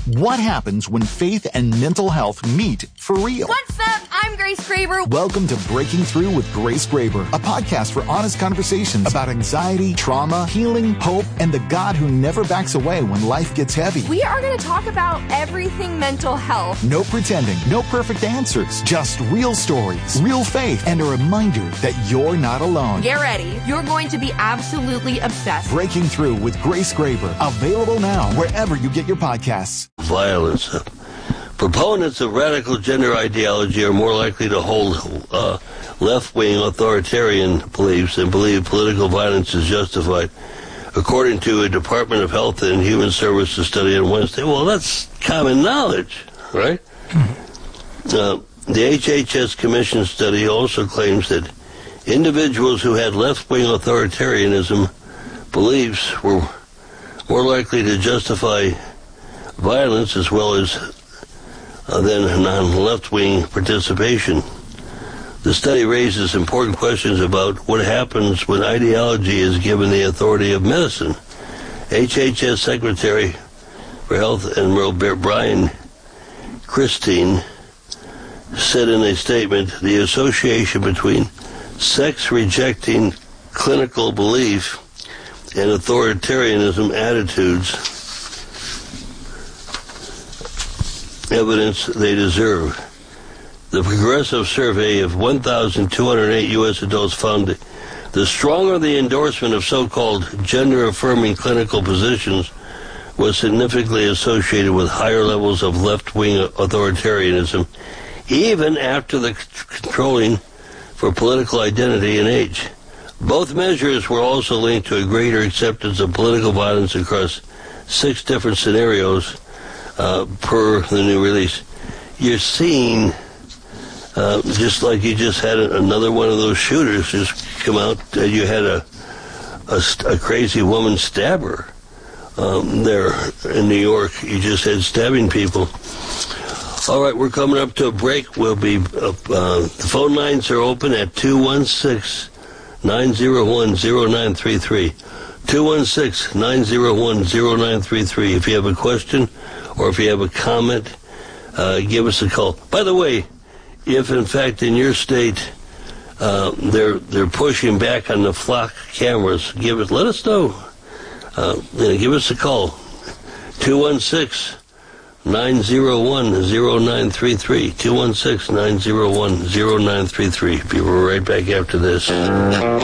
What happens when faith and mental health meet for real? What's up? I'm Grace Graber. Welcome to Breaking Through with Grace Graber, a podcast for honest conversations about anxiety, trauma, healing, hope, and the God who never backs away when life gets heavy. We are going to talk about everything mental health. No pretending, no perfect answers, just real stories, real faith, and a reminder that you're not alone. Get ready. You're going to be absolutely obsessed. Breaking Through with Grace Graber, available now wherever you get your podcasts. Violence. Proponents of radical gender ideology are more likely to hold left-wing authoritarian beliefs and believe political violence is justified, according to a Department of Health and Human Services study on Wednesday. Well, that's common knowledge, right? The HHS Commission study also claims that individuals who had left-wing authoritarianism beliefs were more likely to justify violence as well as than non-left-wing participation. The study raises important questions about what happens when ideology is given the authority of medicine. HHS Secretary for Health and Brian Christine said in a statement, the association between sex-rejecting clinical belief and authoritarianism attitudes evidence they deserve. The Progressive survey of 1,208 U.S. adults found that the stronger the endorsement of so-called gender-affirming clinical positions was significantly associated with higher levels of left-wing authoritarianism, even after the controlling for political identity and age. Both measures were also linked to a greater acceptance of political violence across 6 different scenarios per the new release. You're seeing, just like you just had another one of those shooters just come out, you had a crazy woman stabber there in New York. You just had stabbing people. All right, we're coming up to a break. We'll be, the phone lines are open at 216-901-0933. 216-901-0933. If you have a question or if you have a comment, give us a call. By the way, if in fact in your state they're pushing back on the flock cameras, let us know. Give us a call. 216-901-0933. 216-901-0933. Be right back after this.